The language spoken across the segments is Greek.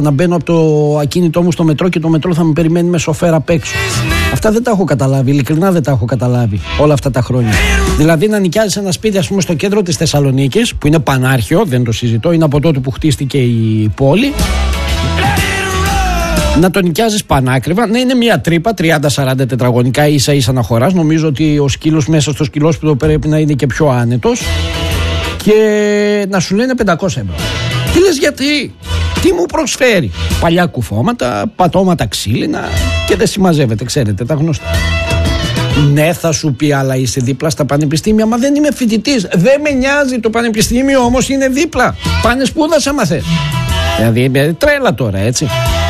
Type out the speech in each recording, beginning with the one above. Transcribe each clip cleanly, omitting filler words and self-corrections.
να μπαίνω από το ακίνητό μου στο μετρό και το μετρό θα με περιμένει με σοφέρα απ' έξω. Αυτά δεν τα έχω καταλάβει, ειλικρινά δεν τα έχω καταλάβει όλα αυτά τα χρόνια. Δηλαδή να νοικιάζεις ένα σπίτι, ας πούμε, στο κέντρο της Θεσσαλονίκης, που είναι πανάρχαιο, δεν το συζητώ, είναι από τότε που χτίστηκε η πόλη. Να το νοικιάζεις πανάκριβα, να είναι μια τρύπα 30-40 τετραγωνικά ίσα ίσα να χωράς. Νομίζω ότι ο σκύλος μέσα στο σκυλόσπιτο πρέπει να είναι και πιο άνετος. Και να σου λένε 500 ευρώ. Τι λες, γιατί? Τι μου προσφέρει? Παλιά κουφώματα, πατώματα ξύλινα και δεν συμμαζεύεται, ξέρετε, τα γνωστά. Ναι, θα σου πει, αλλά είσαι δίπλα στα πανεπιστήμια. Μα δεν είμαι φοιτητής. Δεν με νοιάζει, το πανεπιστήμιο όμως είναι δίπλα. Πάνε σπούδασε άμα θες. Δηλαδή τρέλα τώρα, έτσι.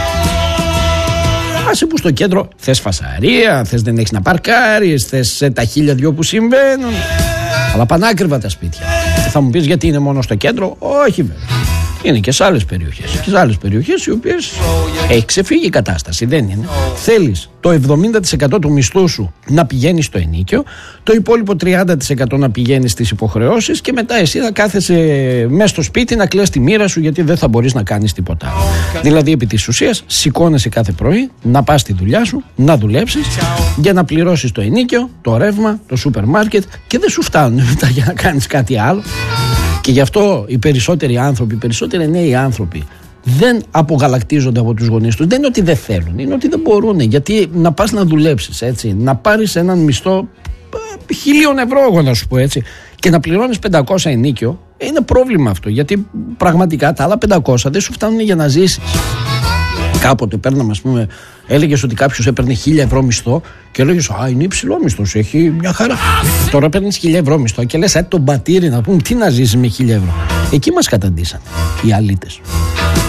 Άσε που στο κέντρο θες φασαρία, θες δεν έχεις να παρκάρεις, θες τα 1002 που συμβαίνουν. Αλλά πανάκριβα τα σπίτια. Θα μου πεις, γιατί είναι μόνο στο κέντρο? Όχι βέβαια. Είναι και σε άλλες περιοχές. Και σε άλλες περιοχές οι οποίες έχει ξεφύγει η κατάσταση. Δεν είναι. Θέλεις το 70% του μισθού σου να πηγαίνει στο ενίκιο, το υπόλοιπο 30% να πηγαίνει στις υποχρεώσεις και μετά εσύ θα κάθεσαι μέσα στο σπίτι να κλαις τη μοίρα σου, γιατί δεν θα μπορείς να κάνεις τίποτα άλλο. Δηλαδή, επί της ουσίας, σηκώνεσαι κάθε πρωί να πας στη δουλειά σου, να δουλέψεις για να πληρώσεις το ενίκιο, το ρεύμα, το σούπερ μάρκετ και δεν σου φτάνουν μετά για να κάνεις κάτι άλλο. Και γι' αυτό οι περισσότεροι άνθρωποι, οι περισσότεροι νέοι άνθρωποι δεν απογαλακτίζονται από τους γονείς τους. Δεν είναι ότι δεν θέλουν, είναι ότι δεν μπορούν. Γιατί να πας να δουλέψεις, έτσι, να πάρεις έναν μισθό 1.000 ευρώ, εγώ να σου πω έτσι, και να πληρώνεις 500 ενίκιο, είναι πρόβλημα αυτό. Γιατί πραγματικά τα άλλα 500 δεν σου φτάνουν για να ζήσεις. Κάποτε παίρναμε, ας πούμε, έλεγες ότι κάποιος έπαιρνε 1.000 ευρώ μισθό και έλεγες, α, είναι υψηλό μισθός, έχει μια χαρά. Τώρα παίρνεις 1.000 ευρώ μισθό και λες, τον πατήρι να πούμε, τι να ζήσεις με 1.000 ευρώ. Εκεί μας καταντήσαν οι αλήτες.